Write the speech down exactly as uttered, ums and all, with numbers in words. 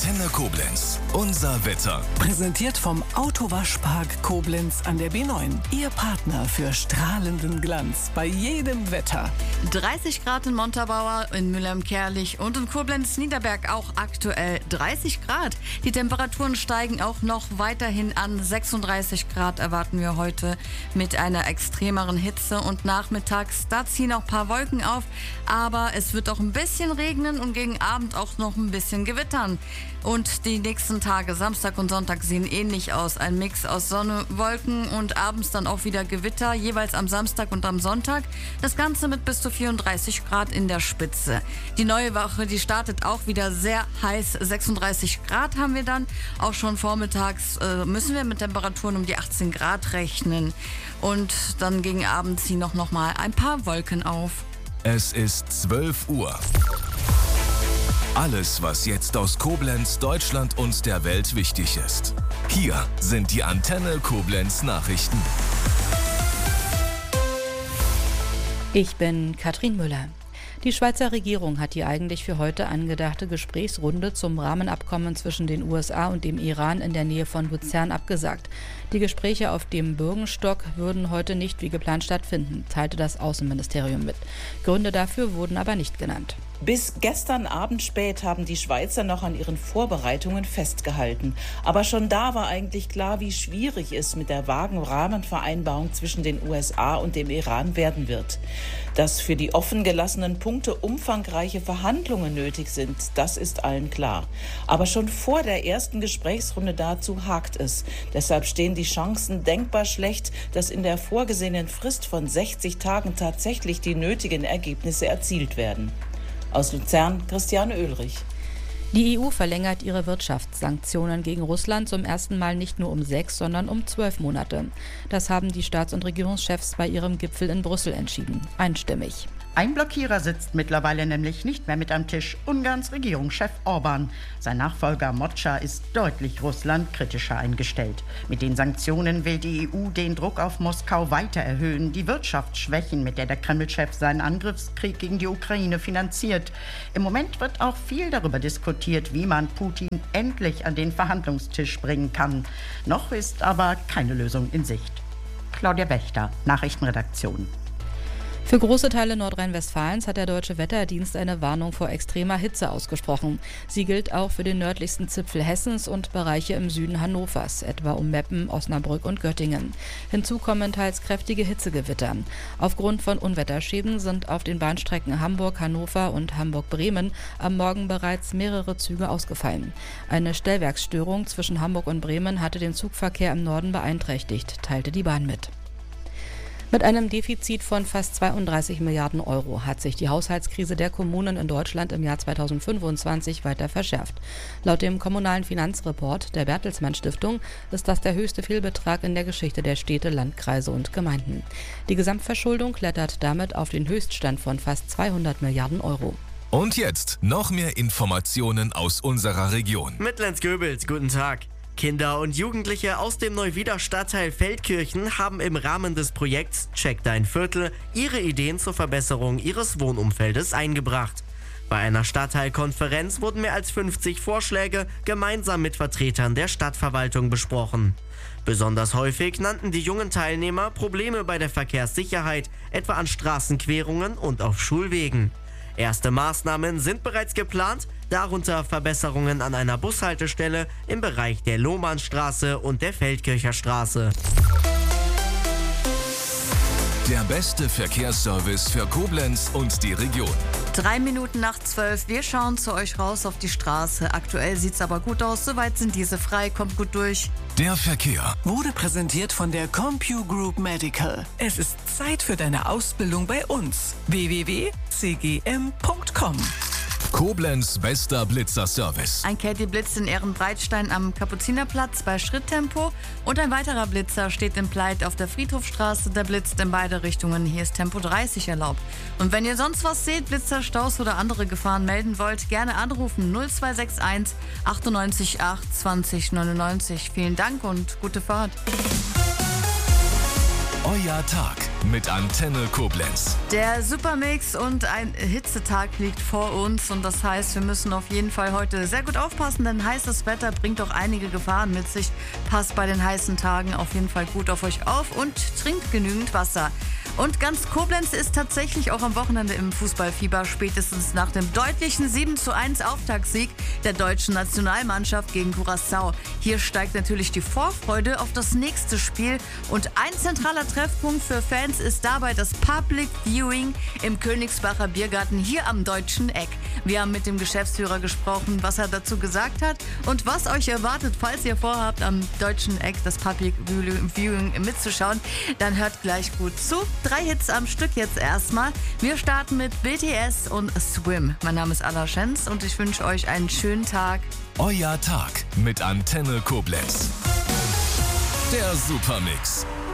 Antenne Koblenz. Unser Wetter. Präsentiert vom Autowaschpark Koblenz an der B neun. Ihr Partner für strahlenden Glanz bei jedem Wetter. dreißig Grad in Montabaur, in Mülheim-Kärlich und in Koblenz-Niederberg auch aktuell dreißig Grad. Die Temperaturen steigen auch noch weiterhin an. sechsunddreißig Grad erwarten wir heute mit einer extremeren Hitze. Und nachmittags, da ziehen auch ein paar Wolken auf. Aber es wird auch ein bisschen regnen und gegen Abend auch noch ein bisschen gewittern. Und die nächsten Tage, Samstag und Sonntag, sehen ähnlich aus. Ein Mix aus Sonne, Wolken und abends dann auch wieder Gewitter, jeweils am Samstag und am Sonntag. Das Ganze mit bis zu vierunddreißig Grad in der Spitze. Die neue Woche, die startet auch wieder sehr heiß. sechsunddreißig Grad haben wir dann. Auch schon vormittags äh, müssen wir mit Temperaturen um die achtzehn Grad rechnen. Und dann gegen Abend ziehen auch noch mal ein paar Wolken auf. Es ist zwölf Uhr. Alles, was jetzt aus Koblenz, Deutschland und der Welt wichtig ist. Hier sind die Antenne Koblenz Nachrichten. Ich bin Katrin Müller. Die Schweizer Regierung hat die eigentlich für heute angedachte Gesprächsrunde zum Rahmenabkommen zwischen den U S A und dem Iran in der Nähe von Luzern abgesagt. Die Gespräche auf dem Bürgenstock würden heute nicht wie geplant stattfinden, teilte das Außenministerium mit. Gründe dafür wurden aber nicht genannt. Bis gestern Abend spät haben die Schweizer noch an ihren Vorbereitungen festgehalten. Aber schon da war eigentlich klar, wie schwierig es mit der vagen Rahmenvereinbarung zwischen den U S A und dem Iran werden wird. Dass für die offen gelassenen Punkte umfangreiche Verhandlungen nötig sind, das ist allen klar. Aber schon vor der ersten Gesprächsrunde dazu hakt es. Deshalb stehen die Chancen denkbar schlecht, dass in der vorgesehenen Frist von sechzig Tagen tatsächlich die nötigen Ergebnisse erzielt werden. Aus Luzern, Christiane Oehlrich. Die E U verlängert ihre Wirtschaftssanktionen gegen Russland zum ersten Mal nicht nur um sechs, sondern um zwölf Monate. Das haben die Staats- und Regierungschefs bei ihrem Gipfel in Brüssel entschieden. Einstimmig. Ein Blockierer sitzt mittlerweile nämlich nicht mehr mit am Tisch, Ungarns Regierungschef Orbán. Sein Nachfolger Mocsa ist deutlich Russland kritischer eingestellt. Mit den Sanktionen will die E U den Druck auf Moskau weiter erhöhen, die Wirtschaft schwächen, mit der der Kreml-Chef seinen Angriffskrieg gegen die Ukraine finanziert. Im Moment wird auch viel darüber diskutiert, wie man Putin endlich an den Verhandlungstisch bringen kann. Noch ist aber keine Lösung in Sicht. Claudia Wächter, Nachrichtenredaktion. Für große Teile Nordrhein-Westfalens hat der Deutsche Wetterdienst eine Warnung vor extremer Hitze ausgesprochen. Sie gilt auch für den nördlichsten Zipfel Hessens und Bereiche im Süden Hannovers, etwa um Meppen, Osnabrück und Göttingen. Hinzu kommen teils kräftige Hitzegewitter. Aufgrund von Unwetterschäden sind auf den Bahnstrecken Hamburg-Hannover und Hamburg-Bremen am Morgen bereits mehrere Züge ausgefallen. Eine Stellwerksstörung zwischen Hamburg und Bremen hatte den Zugverkehr im Norden beeinträchtigt, teilte die Bahn mit. Mit einem Defizit von fast zweiunddreißig Milliarden Euro hat sich die Haushaltskrise der Kommunen in Deutschland im Jahr zweitausendfünfundzwanzig weiter verschärft. Laut dem kommunalen Finanzreport der Bertelsmann Stiftung ist das der höchste Fehlbetrag in der Geschichte der Städte, Landkreise und Gemeinden. Die Gesamtverschuldung klettert damit auf den Höchststand von fast zweihundert Milliarden Euro. Und jetzt noch mehr Informationen aus unserer Region. Mit Lenz Goebels, guten Tag. Kinder und Jugendliche aus dem Neuwieder Stadtteil Feldkirchen haben im Rahmen des Projekts Check dein Viertel ihre Ideen zur Verbesserung ihres Wohnumfeldes eingebracht. Bei einer Stadtteilkonferenz wurden mehr als fünfzig Vorschläge gemeinsam mit Vertretern der Stadtverwaltung besprochen. Besonders häufig nannten die jungen Teilnehmer Probleme bei der Verkehrssicherheit, etwa an Straßenquerungen und auf Schulwegen. Erste Maßnahmen sind bereits geplant, darunter Verbesserungen an einer Bushaltestelle im Bereich der Lohmannstraße und der Feldkircher Straße. Der beste Verkehrsservice für Koblenz und die Region. Drei Minuten nach zwölf, wir schauen zu euch raus auf die Straße. Aktuell sieht's aber gut aus, soweit sind diese frei, kommt gut durch. Der Verkehr Wurde präsentiert von der CompuGroup Medical. Es ist Zeit für deine Ausbildung bei uns. w w w punkt c g m punkt com. Koblenz bester Blitzerservice. Ein Caddy blitzt in Ehrenbreitstein am Kapuzinerplatz bei Schritttempo und ein weiterer Blitzer steht in Pleit auf der Friedhofstraße. Der blitzt in beide Richtungen. Hier ist Tempo dreißig erlaubt. Und wenn ihr sonst was seht, Blitzer, Staus oder andere Gefahren melden wollt, gerne anrufen null zwei sechs eins achtundneunzig acht zwanzig neunundneunzig. Vielen Dank und gute Fahrt. Euer Tag mit Antenne Koblenz. Der Supermix und ein Hitzetag liegt vor uns und das heißt, wir müssen auf jeden Fall heute sehr gut aufpassen, denn heißes Wetter bringt auch einige Gefahren mit sich. Passt bei den heißen Tagen auf jeden Fall gut auf euch auf und trinkt genügend Wasser. Und ganz Koblenz ist tatsächlich auch am Wochenende im Fußballfieber, spätestens nach dem deutlichen sieben zu eins Auftaktsieg der deutschen Nationalmannschaft gegen Curaçao. Hier steigt natürlich die Vorfreude auf das nächste Spiel und ein zentraler Treffpunkt für Fans ist dabei das Public Viewing im Königsbacher Biergarten hier am Deutschen Eck. Wir haben mit dem Geschäftsführer gesprochen, was er dazu gesagt hat und was euch erwartet, falls ihr vorhabt, am Deutschen Eck das Public Viewing mitzuschauen. Dann hört gleich gut zu. Drei Hits am Stück jetzt erstmal. Wir starten mit B T S und Swim. Mein Name ist Anna Schenz und ich wünsche euch einen schönen Tag. Euer Tag mit Antenne Koblenz. Der Supermix.